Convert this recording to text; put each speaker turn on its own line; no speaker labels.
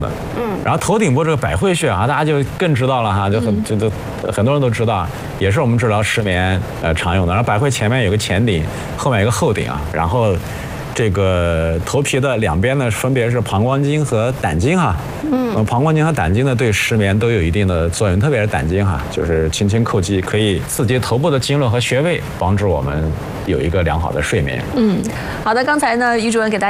然后头顶部这个百会穴啊，大家就更知道了哈，很多人都知道，也是我们治疗失眠常用的。然后百会前面有个前顶，后面有个后顶啊，然后这个头皮的两边呢，分别是膀胱经和胆经哈。膀胱经和胆经呢，对失眠都有一定的作用，特别是胆经哈，就是轻轻叩击可以刺激头部的经络和穴位，帮助我们有一个良好的睡眠。
好的，刚才呢，于主任给大家